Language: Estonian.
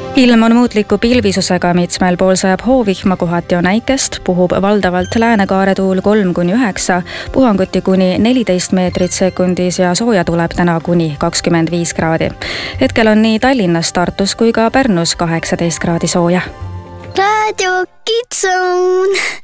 Ilm on muutliku pilvisusega, mitmel pool sajab hoovihma, kohati on äikest, puhub valdavalt läänekaare tuul 3–9, puhanguti kuni 14 meetrit sekundis ja sooja tuleb täna kuni 25 kraadi. Hetkel on nii Tallinnas, Tartus kui ka Pärnus 18 kraadi sooja. Raadio Kitsun!